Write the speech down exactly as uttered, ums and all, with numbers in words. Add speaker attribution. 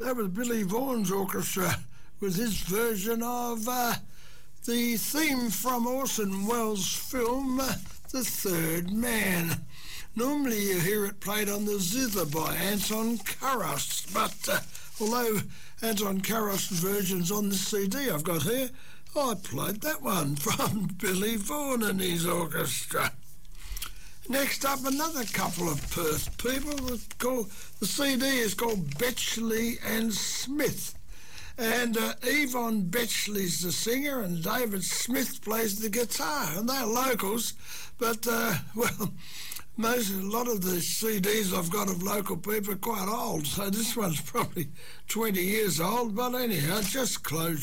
Speaker 1: That was Billy Vaughan's orchestra with his version of uh, the theme from Orson Welles' film uh, The Third Man. Normally you hear it played on the zither by Anton Karas, but uh, although Anton Karas' version's on the C D I've got here, I played that one from Billy Vaughan and his orchestra. Next up, another couple of Perth people. It's called, the C D is called Betchley and Smith. And uh, Yvonne Betchley's the singer and David Smith plays the guitar. And they're locals, but, uh, well, most, a lot of the C Ds I've got of local people are quite old. So this one's probably twenty years old. But anyhow, just close